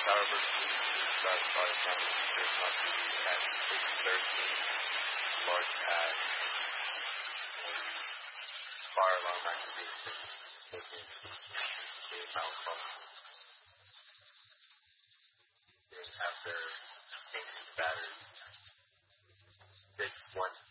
Tower Berkeley started from at 613 Large Ave and far along 1986 taken to Mount Carmel. And after changing the battery, did one